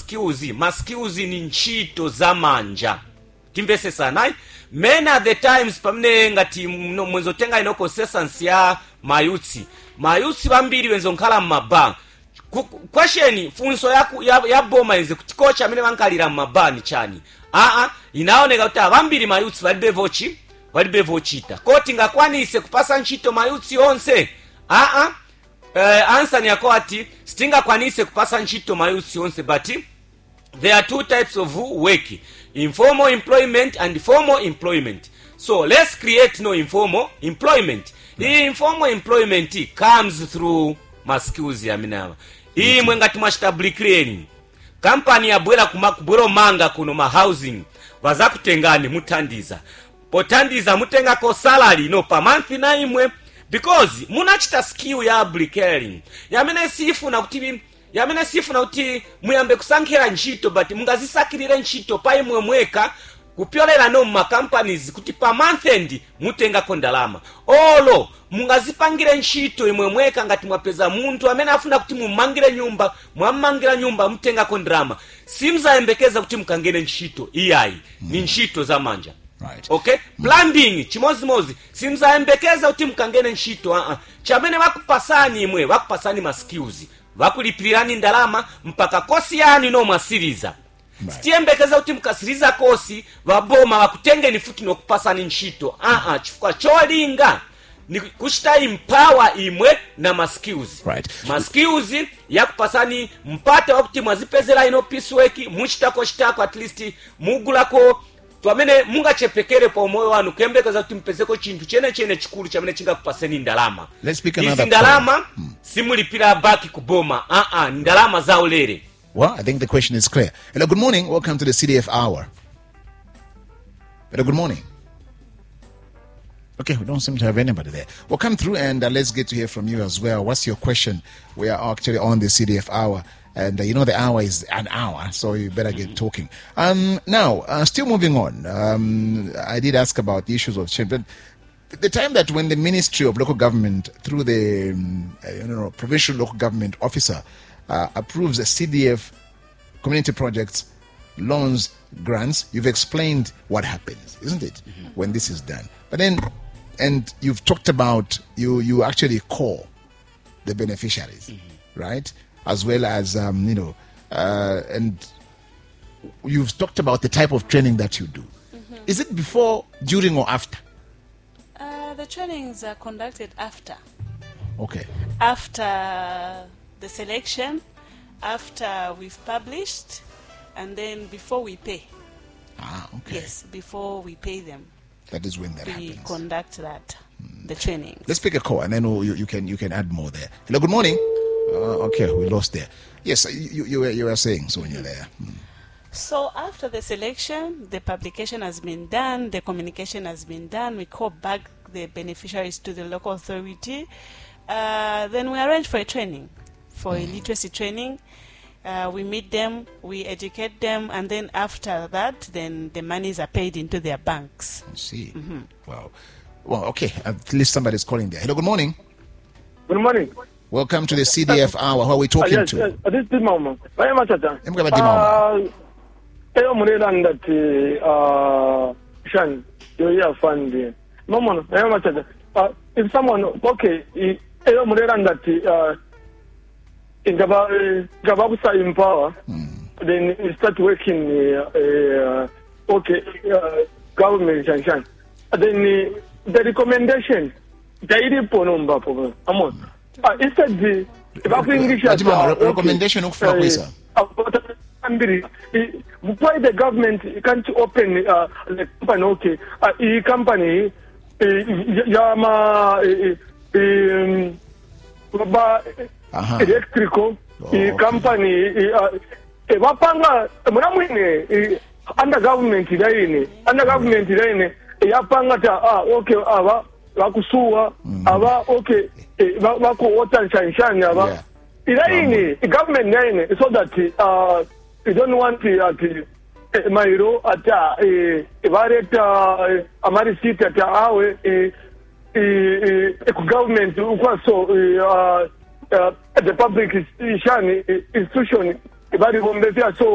maskills ni ntchito za manja. Timvese sana. Many of the times pamene ngati mwenzo tenga inoko sessions ya mayutsi bambiri wenzo nkhala mmaba. Question funso ya boma ize kuti kocha amene bankalira mmaba ni chani. Inaoneka kuti bambiri mayutsi balibe vochita. Koti ngakwanise kupasa ntchito mayutsi onse. Answer ni yako ati stinga kwanise kupasa ntchito mayutsi onse, but there are two types of work: informal employment and formal employment. So let's create informal employment. Informal employment comes through maskills ya minawa. Mwenga tumashtabli clearing. Company ya bwela kubwelo manga kuno housing. Waza kutengani mutandiza. Potandiza mutenga ko salary per month na imwe. Because munachita skill ya clearing. Yamene sifu na kuti muyambe kusankhira ntchito, but mungazisakirire ntchito pa imwe mweka kupyolera ma companies kuti pa month end mutenga kondalama. Olo mungazipangire ntchito imwe mweka ngati mwapeza muntu amene afuna kuti mummangira nyumba mutenga kondalama. Simzayembekeza kuti mukangene ntchito iyayi ni ntchito za manja. Right. Okay? Plumbing chimozi simzayembekeza kuti mukangene ntchito. Chamene wakupasani ma skills. Vakulipirani ndalama mpaka kosi yani mwasiriza. Sitiembekeza kuti mkasiriza kosi vaboma vakutengeni futi nokupasani ntchito. Chifukwa cholinga ni kushita empower imwe na maskills. Right. Maskills yakupasani mpate wakuti mwazipezela piecework muchitako at least mugulako twamene mungachepekere pa moyo wanu kembekeza kuti mpezeko chintu chene chikulu chamene chingakupaseni ndalama. Let's speak another ndalama simulipira baki kuboma. Ndalama za ulere. Well, I think the question is clear. Hello, good morning. Welcome to the CDF Hour. Hello, good morning. Okay, we don't seem to have anybody there. Well, come through and let's get to hear from you as well. What's your question? We are actually on the CDF Hour. And the hour is an hour, so you better get talking. Now, still moving on. I did ask about the issues of change, but the time that when the Ministry of Local Government, through the provincial local government officer, approves a CDF community projects, loans, grants, you've explained what happens, isn't it? Mm-hmm. When this is done. But then, and you've talked about you actually call the beneficiaries, right? As well as, and you've talked about the type of training that you do. Mm-hmm. Is it before, during, or after? The trainings are conducted after. Okay. After the selection, after we've published, and then before we pay. Okay. Yes, before we pay them. That is when that happens. We conduct that, the training. Let's pick a call, and then you can add more there. Hello, good morning. Okay, we lost there. Yes, you were saying so when you're there. So after the selection, the publication has been done, the communication has been done. We call back the beneficiaries to the local authority. Then we arrange for a training, for a literacy training. We meet them, we educate them, and then after that, then the monies are paid into their banks. I see. Mm-hmm. Wow. Well, okay. At least somebody's calling there. Hello, good morning. Good morning. Welcome to the CDF Hour. Who are we talking yes, to? Yes, this is Dimama. I am Achata. Shan, you fund. Mama, I am Achata. If someone, okay, I am that in Gababusa in power, then you start working, government and then the recommendation, the idea for number for Amon. Instead, the recommendation of Fraquisa. Why the government can't open the company? Okay, company, Yama, electrical company, Wapanga, Muramine, under government, Yapanga, okay, Wakusua, okay, Wako water and the government so that you don't want to Mairo at Vareta Amarisit at our government so the public institution, so